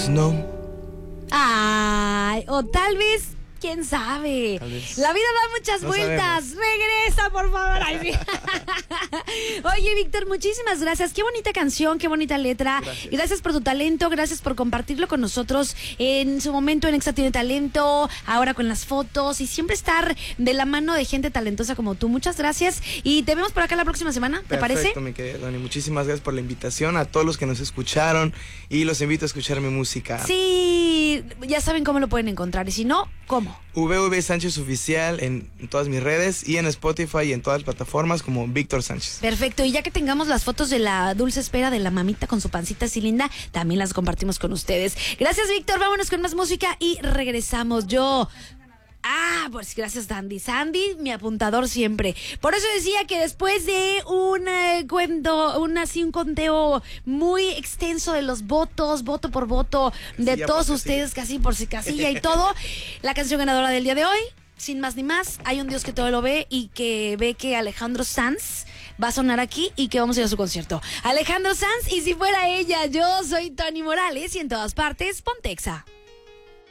vez no. Ay, o tal vez, quién sabe. La vida da muchas vueltas. Sabemos. Regresa, por favor. Ay, sí. Oye, Víctor, muchísimas gracias. Qué bonita canción, qué bonita letra. Gracias por tu talento, gracias por compartirlo con nosotros en su momento en Exa Tiene Talento, ahora con las fotos y siempre estar de la mano de gente talentosa como tú. Muchas gracias y te vemos por acá la próxima semana, ¿te parece? Perfecto, mi querida Dani. Muchísimas gracias por la invitación, a todos los que nos escucharon y los invito a escuchar mi música. Sí, ya saben cómo lo pueden encontrar y si no, ¿cómo? VV Sánchez Oficial en todas mis redes y en Spotify y en todas las plataformas como Víctor Sánchez. Perfecto, y ya que tengamos las fotos de la dulce espera de la mamita con su pancita así linda, también las compartimos con ustedes. Gracias, Víctor, vámonos con más música y regresamos. Pues gracias, Sandy, mi apuntador siempre. Por eso decía que después de un conteo muy extenso de los votos, voto por voto, de todos ustedes, casi por casilla y todo, la canción ganadora del día de hoy, sin más ni más, Hay un Dios que todo lo ve y que ve que Alejandro Sanz va a sonar aquí y que vamos a ir a su concierto. Alejandro Sanz, y si fuera ella, yo soy Tony Morales y en todas partes, Ponte Exa.